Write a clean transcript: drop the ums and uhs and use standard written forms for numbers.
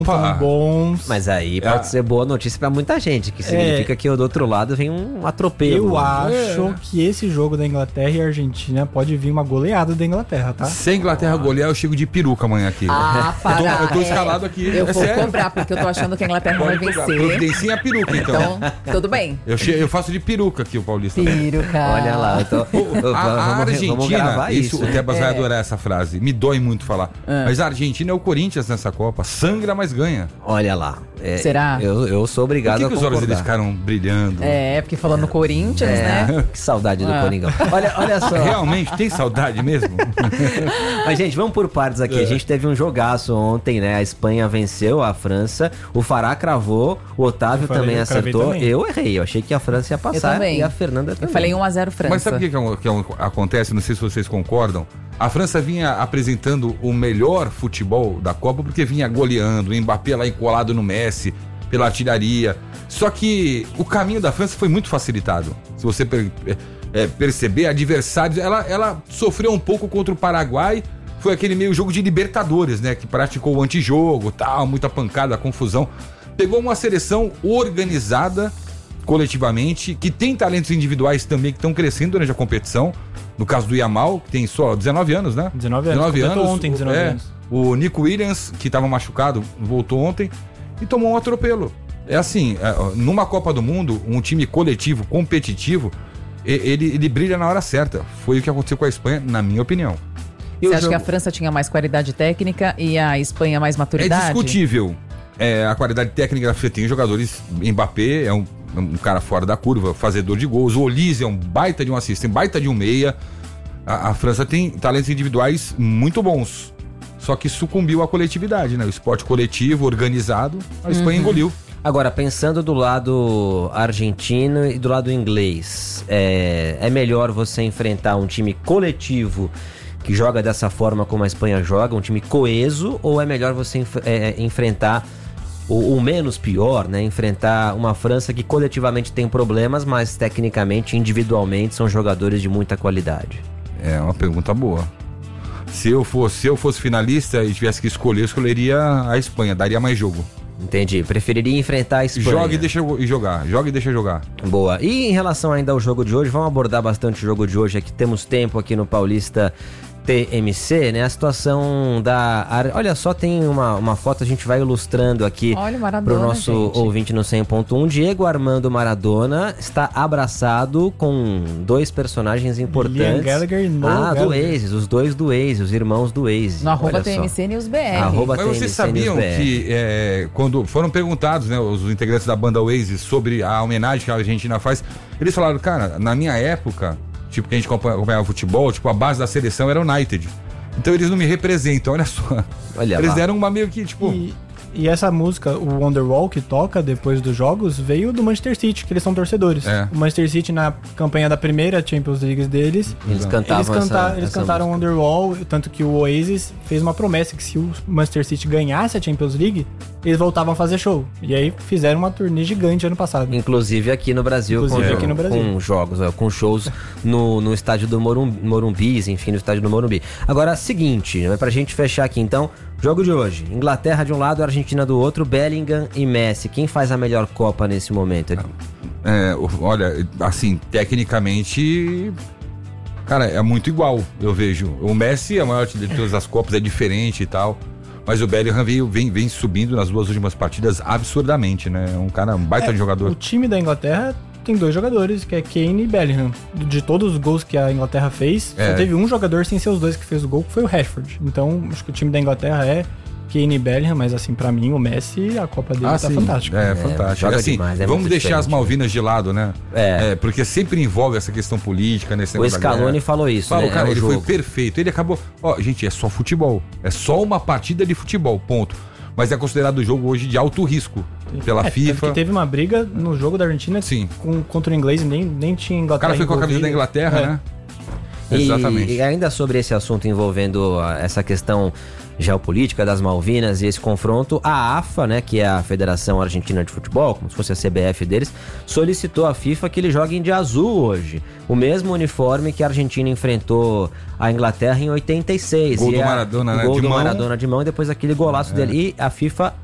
Tão bons. Mas aí pode ser boa notícia pra muita gente, que significa que do outro lado vem um atropelo. Eu acho que esse jogo da Inglaterra e Argentina pode vir uma goleada da Inglaterra, tá? Se a Inglaterra golear, eu chego de peruca amanhã aqui. Eu tô escalado aqui. Eu vou cobrar, porque eu tô achando que a Inglaterra vai vencer. Providencinha a peruca, então. Então, tudo bem. Eu faço de peruca aqui, o Paulista. Peruca. Olha lá, a Argentina, isso. O Tebas vai adorar essa frase. Me dói muito falar. Mas a Argentina é o Corinthians nessa Copa. Sangra, mas ganha. Olha lá. Será? Eu sou obrigado a concordar. Por que os olhos deles ficaram brilhando? Porque falando no Corinthians, né? Que saudade do Coringão. Olha só. Realmente, tem saudade mesmo? Mas, gente, vamos por partes aqui. A gente teve um jogaço ontem, né? A Espanha venceu a França. O Fará cravou. O Otávio também acertou. Também. Eu errei. Eu achei que a França ia passar. E a Fernanda também. Eu falei 1-0 França. Mas sabe o que acontece? Não sei se vocês concordam. A França vinha apresentando o melhor futebol da Copa porque vinha goleando, o Mbappé lá encolado no Messi, pela artilharia. Só que o caminho da França foi muito facilitado. Se você perceber, adversários... Ela sofreu um pouco contra o Paraguai. Foi aquele meio jogo de Libertadores, né? Que praticou o antijogo, tal, muita pancada, confusão. Pegou uma seleção organizada coletivamente, que tem talentos individuais também que estão crescendo durante a competição. No caso do Yamal, que tem só 19 anos, né? 19 anos. Ontem, 19 anos. O Nico Williams, que estava machucado, voltou ontem e tomou um atropelo. É assim, numa Copa do Mundo, um time coletivo, competitivo, ele brilha na hora certa. Foi o que aconteceu com a Espanha, na minha opinião. Você acha que a França tinha mais qualidade técnica e a Espanha mais maturidade? É discutível. A qualidade técnica da França tem jogadores. Mbappé é um cara fora da curva, fazedor de gols. O Olise é um baita de um assistente, baita de um meia. A França tem talentos individuais muito bons. Só que sucumbiu à coletividade, né? O esporte coletivo, organizado, a Espanha engoliu. Agora, pensando do lado argentino e do lado inglês, é melhor você enfrentar um time coletivo que joga dessa forma como a Espanha joga, um time coeso, ou é melhor você enfrentar o menos pior, né? Enfrentar uma França que coletivamente tem problemas, mas tecnicamente, individualmente, são jogadores de muita qualidade? É uma pergunta boa. Se eu fosse finalista e tivesse que escolher, eu escolheria a Espanha, daria mais jogo. Entendi, preferiria enfrentar a Espanha. Joga e deixa jogar, joga e deixa jogar. Boa, e em relação ainda ao jogo de hoje, vamos abordar bastante o jogo de hoje, aqui temos tempo aqui no Paulista TMC, né? A situação da... Olha só, tem uma foto, a gente vai ilustrando aqui para o nosso ouvinte no 100.1. Diego Armando Maradona está abraçado com dois personagens importantes. Liam Gallagher e Noel do Oasis, os dois do Oasis, os irmãos do Oasis. No @TMC News BR. Mas vocês sabiam que quando foram perguntados, né, os integrantes da banda Oasis sobre a homenagem que a Argentina faz, eles falaram, cara, na minha época... Tipo, que a gente acompanhava futebol, tipo, a base da seleção era o United. Então eles não me representam, olha só. Eles deram uma meio que, tipo... E essa música, o Wonderwall, que toca depois dos jogos, veio do Manchester City, que eles são torcedores. O Manchester City, na campanha da primeira Champions League deles, eles cantaram Wonderwall, tanto que o Oasis fez uma promessa que se o Manchester City ganhasse a Champions League, eles voltavam a fazer show. E aí fizeram uma turnê gigante ano passado. Inclusive aqui no Brasil, com jogos, com shows no estádio do Morumbi, enfim, no estádio do Morumbi. Agora, seguinte, pra gente fechar aqui então, jogo de hoje, Inglaterra de um lado, Argentina do outro, Bellingham e Messi. Quem faz a melhor Copa nesse momento? Olha, assim, tecnicamente, cara, é muito igual, eu vejo. O Messi é a maior de todas as Copas, é diferente e tal. Mas o Bellingham vem subindo nas duas últimas partidas absurdamente, né? Um cara, um baita de jogador. O time da Inglaterra tem dois jogadores, que é Kane e Bellingham. De todos os gols que a Inglaterra fez, só teve um jogador sem ser os dois que fez o gol, que foi o Rashford. Então, acho que o time da Inglaterra é Kane e Bellingham, mas assim, pra mim, o Messi, a Copa dele tá fantástica. Fantástico. Assim, demais, vamos deixar as Malvinas de lado, né? Porque sempre envolve essa questão política, nesse negócio. O Scaloni falou isso, né? Cara, ele foi perfeito. Ele acabou... gente, é só futebol. É só uma partida de futebol, ponto. Mas é considerado o jogo hoje de alto risco pela FIFA. Que teve uma briga no jogo da Argentina contra o inglês e nem tinha Inglaterra. O cara foi com a camisa da Inglaterra, né? Exatamente. E ainda sobre esse assunto envolvendo essa questão geopolítica das Malvinas e esse confronto, a AFA, né, que é a Federação Argentina de Futebol, como se fosse a CBF deles, solicitou à FIFA que eles joguem de azul hoje. O mesmo uniforme que a Argentina enfrentou a Inglaterra em 86. Gol do Maradona, né? Gol do Maradona de mão e depois aquele golaço dele. E a FIFA